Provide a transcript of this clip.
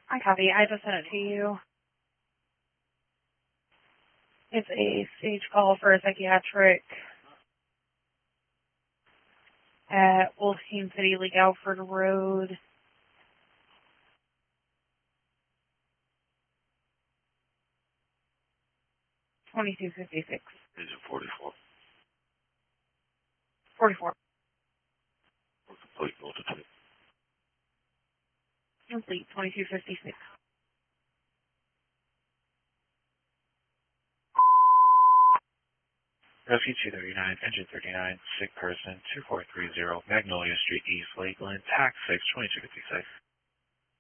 I copy. I just sent it to you. It's a stage call for a psychiatric at Wolfstein City, Lake Alfred Road. $22.56. Is it 44? 44. Or complete multitude? Complete. $22.56. Rescue 239, engine 39, sick person, 2430, Magnolia Street, East Lakeland, tax 6, 2256.